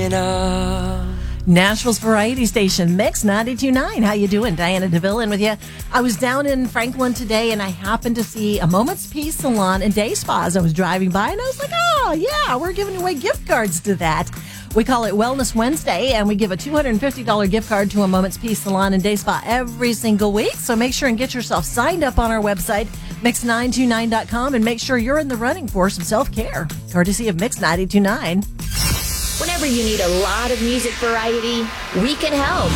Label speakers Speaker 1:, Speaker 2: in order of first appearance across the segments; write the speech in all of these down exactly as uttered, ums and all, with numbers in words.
Speaker 1: Nashville's variety station, Mix ninety-two point nine. How you doing? Diana DeVille in with you. I was down in Franklin today, and I happened to see a Moment's Peace salon and day spa as I was driving by, and I was like, oh, yeah, we're giving away gift cards to that. We call it Wellness Wednesday, and we give a two hundred fifty dollars gift card to a Moment's Peace salon and day spa every single week. So make sure and get yourself signed up on our website, mix nine two nine dot com, and make sure you're in the running for some self-care, courtesy of Mix ninety-two point nine.
Speaker 2: Whenever you need a lot of music variety, we can help.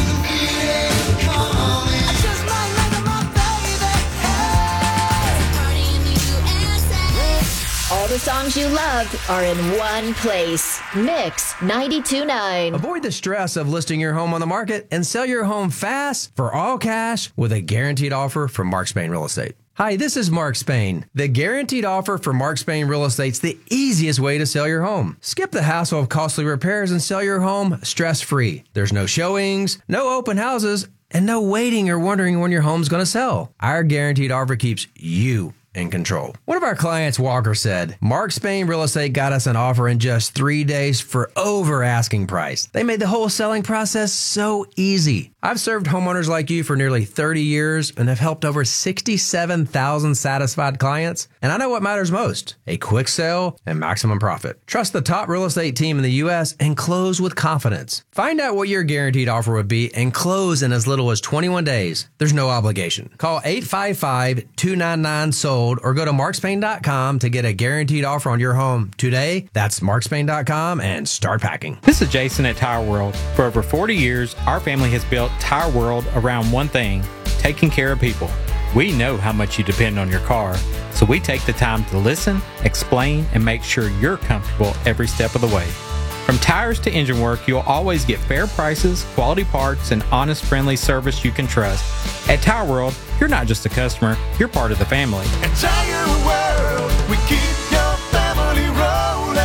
Speaker 2: All the songs you loved are in one place. Mix ninety-two point nine.
Speaker 3: Avoid the stress of listing your home on the market and sell your home fast for all cash with a guaranteed offer from Mark Spain Real Estate. Hi, this is Mark Spain. The guaranteed offer from Mark Spain Real Estate's the easiest way to sell your home. Skip the hassle of costly repairs and sell your home stress-free. There's no showings, no open houses, and no waiting or wondering when your home's going to sell. Our guaranteed offer keeps you in control. One of our clients, Walker, said, Mark Spain Real Estate got us an offer in just three days for over asking price. They made the whole selling process so easy. I've served homeowners like you for nearly thirty years and have helped over sixty-seven thousand satisfied clients. And I know what matters most, a quick sale and maximum profit. Trust the top real estate team in the U S and close with confidence. Find out what your guaranteed offer would be and close in as little as twenty-one days. There's no obligation. Call eight five five, two nine nine, sold or go to mark spain dot com to get a guaranteed offer on your home today. That's mark spain dot com and start packing.
Speaker 4: This is Jason at Tire World. For over forty years, our family has built Tire World around one thing, taking care of people. We know how much you depend on your car, so we take the time to listen, explain, and make sure you're comfortable every step of the way. From tires to engine work, you'll always get fair prices, quality parts, and honest, friendly service you can trust. At Tire World, you're not just a customer, you're part of the family.
Speaker 5: At Tire World, we keep your family rolling.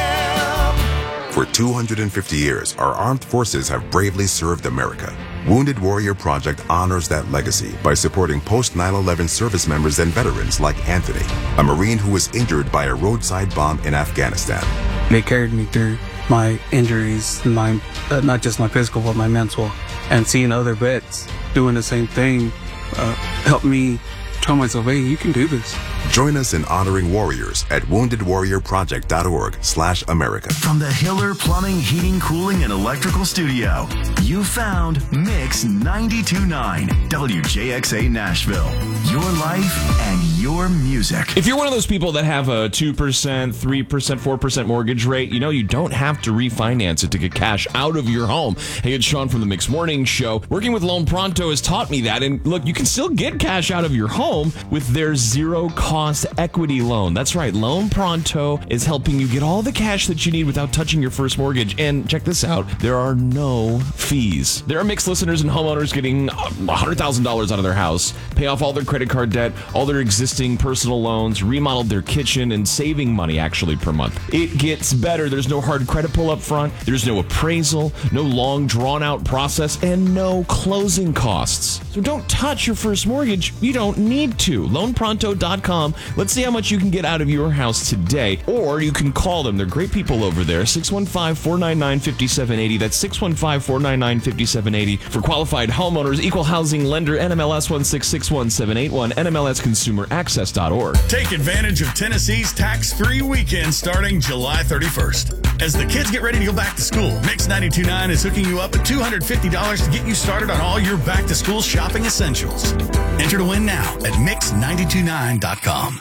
Speaker 6: For two hundred fifty years, our armed forces have bravely served America. Wounded Warrior Project honors that legacy by supporting post nine eleven service members and veterans like Anthony, a Marine who was injured by a roadside bomb in Afghanistan.
Speaker 7: They carried me through my injuries, my uh, not just my physical, but my mental. And seeing other vets doing the same thing uh, helped me tell myself, hey, you can do this.
Speaker 6: Join us in honoring warriors at wounded warrior project dot org slash America.
Speaker 5: From the Hiller Plumbing, Heating, Cooling, and Electrical Studio, you found Mix ninety-two point nine, W J X A Nashville. Your life and your music.
Speaker 8: If you're one of those people that have a two percent, three percent, four percent mortgage rate, you know you don't have to refinance it to get cash out of your home. Hey, it's Sean from the Mix Morning Show. Working with Loan Pronto has taught me that. And look, you can still get cash out of your home with their zero cost equity loan. That's right. Loan Pronto is helping you get all the cash that you need without touching your first mortgage. And check this out. There are no fees. There are Mix listeners and homeowners getting one hundred thousand dollars out of their house, pay off all their credit card debt, all their existing personal loans, remodeled their kitchen, and saving money actually per month. It gets better. There's no hard credit pull up front. There's no appraisal, no long drawn out process, and no closing costs. So don't touch your first mortgage. You don't need to. loan pronto dot com. Let's see how much you can get out of your house today. Or you can call them. They're great people over there. six one five, four nine nine, five seven eight zero. That's six one five, four nine nine, five seven eight zero. For qualified homeowners, equal housing lender, N M L S one six six one seven eight one, N M L S consumer access dot org.
Speaker 5: Take advantage of Tennessee's tax-free weekend starting July thirty-first. As the kids get ready to go back to school, Mix ninety-two point nine is hooking you up at two hundred fifty dollars to get you started on all your back-to-school shopping essentials. Enter to win now at mix nine two nine dot com.